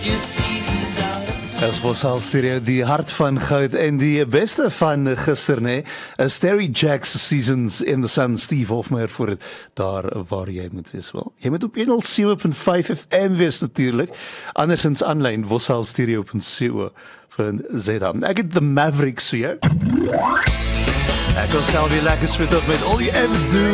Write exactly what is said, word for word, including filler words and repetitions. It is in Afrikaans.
As Bosal Stereo, die hart van goud en die beste van gister, nee, is Terry Jacks Seasons in the Sun, Steve Hofmeyer voor het daar waar jy moet wees. Wel, jy moet op honderd sewe punt vyf F M wees natuurlijk, andersins aanlyn, bosal stereo punt co punt za. Ek het The Mavericks vir jou. Ek wil self weer lekker spit op met All You Ever Do.